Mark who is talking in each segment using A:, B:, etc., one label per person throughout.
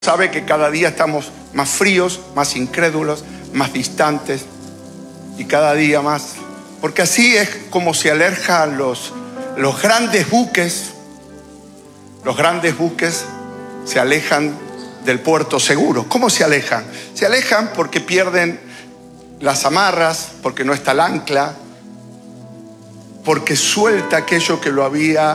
A: Sabe que cada día estamos más fríos, más incrédulos, más distantes y cada día más. Porque así es como se alejan los grandes buques. Los grandes buques se alejan del puerto seguro. ¿Cómo se alejan? Se alejan porque pierden las amarras, porque no está el ancla, porque suelta aquello que lo había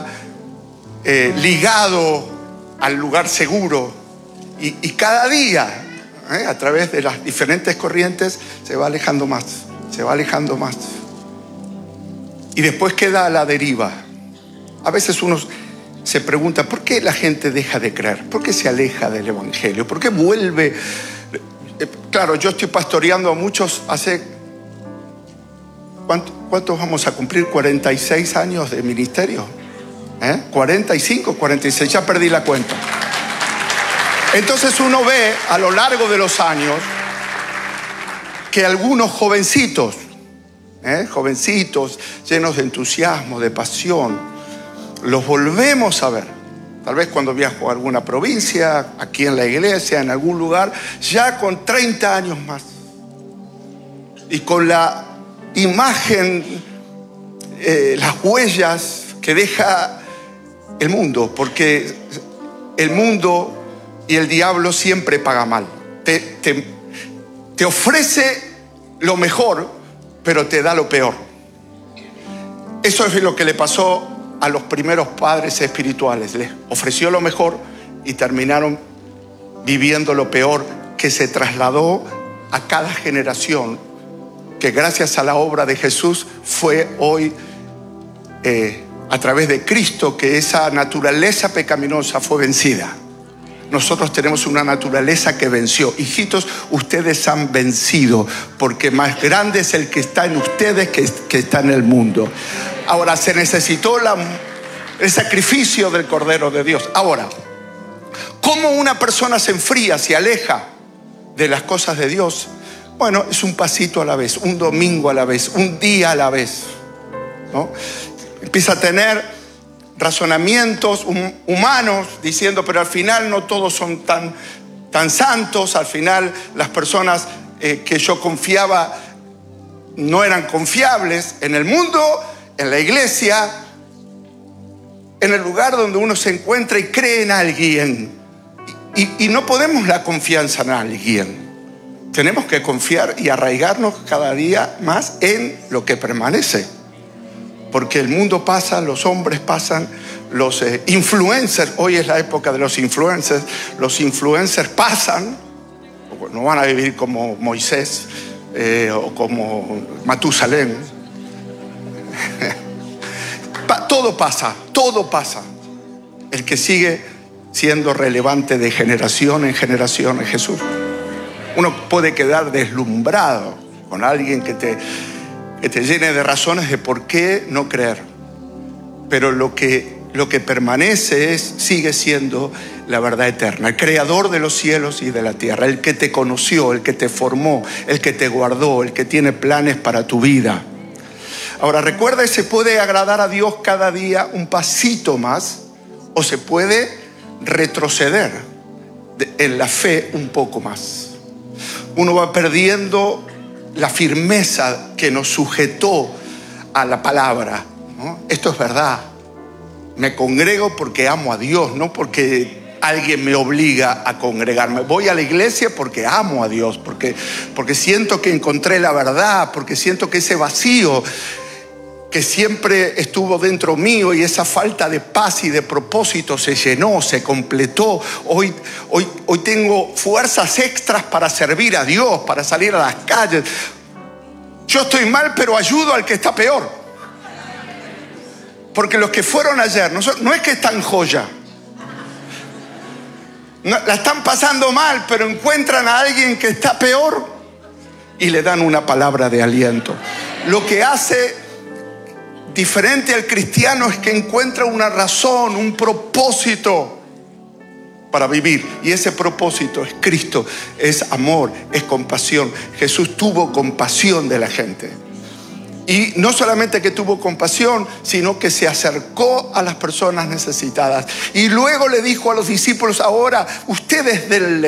A: ligado al lugar seguro. Y cada día, a través de las diferentes corrientes, se va alejando más, se va alejando más. Y después queda a la deriva. A veces uno se pregunta, ¿por qué la gente deja de creer? ¿Por qué se aleja del Evangelio? ¿Por qué vuelve? Claro, yo estoy pastoreando a muchos hace... ¿Cuántos vamos a cumplir? 46 años de ministerio. 45, 46, ya perdí la cuenta. Entonces uno ve a lo largo de los años que algunos jovencitos llenos de entusiasmo, de pasión, los volvemos a ver. Tal vez cuando viajo a alguna provincia, aquí en la iglesia, en algún lugar, ya con 30 años más. Y con la imagen, las huellas que deja el mundo, porque el mundo y el diablo siempre paga mal. Te ofrece lo mejor, pero te da lo peor. Eso es lo que le pasó a los primeros padres espirituales. Les ofreció lo mejor y terminaron viviendo lo peor, que se trasladó a cada generación, que gracias a la obra de Jesús fue hoy a través de Cristo que esa naturaleza pecaminosa fue vencida. Nosotros tenemos una naturaleza que venció. Hijitos, ustedes han vencido, porque más grande es el que está en ustedes que está en el mundo. Ahora, se necesitó el sacrificio del Cordero de Dios. Ahora, ¿cómo una persona se enfría, se aleja de las cosas de Dios? Bueno, es un pasito a la vez, un domingo a la vez, un día a la vez, ¿no? Empieza a tener razonamientos humanos diciendo, pero al final no todos son tan santos, al final las personas que yo confiaba no eran confiables en el mundo, en la iglesia, en el lugar donde uno se encuentra y cree en alguien. Y no podemos la confianza en alguien. Tenemos que confiar y arraigarnos cada día más en lo que permanece. Porque el mundo pasa, los hombres pasan, los influencers, hoy es la época de los influencers pasan, no van a vivir como Moisés o como Matusalén. Todo pasa. El que sigue siendo relevante de generación en generación es Jesús. Uno puede quedar deslumbrado con alguien que te llene de razones de por qué no creer. Pero lo que permanece sigue siendo la verdad eterna. El creador de los cielos y de la tierra. El que te conoció, el que te formó, el que te guardó, el que tiene planes para tu vida. Ahora recuerda que se puede agradar a Dios cada día un pasito más, o se puede retroceder en la fe un poco más. Uno va perdiendo la firmeza que nos sujetó a la palabra, ¿no? Esto es verdad. Me congrego porque amo a Dios, no porque alguien me obliga a congregarme. Voy a la iglesia porque amo a Dios, porque siento que encontré la verdad, porque siento que ese vacío que siempre estuvo dentro mío y esa falta de paz y de propósito se llenó, se completó. Hoy tengo fuerzas extras para servir a Dios, para salir a las calles. Yo estoy mal, pero ayudo al que está peor. Porque los que fueron ayer no es que están joya, la están pasando mal, pero encuentran a alguien que está peor y le dan una palabra de aliento. Lo que hace diferente al cristiano es que encuentra una razón, un propósito para vivir. Y ese propósito es Cristo, es amor, es compasión. Jesús tuvo compasión de la gente. Y no solamente que tuvo compasión, sino que se acercó a las personas necesitadas. Y luego le dijo a los discípulos: ahora ustedes denle